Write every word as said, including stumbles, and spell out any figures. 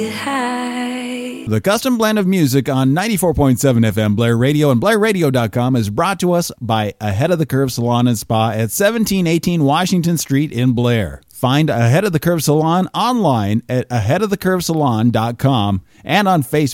Hi. The custom blend of music on ninety-four point seven F M Blair Radio and Blair Radio dot com is brought to us by Ahead of the Curve Salon and Spa at seventeen eighteen Washington Street in Blair. Find Ahead of the Curve Salon online at ahead of the curve salon dot com and on Facebook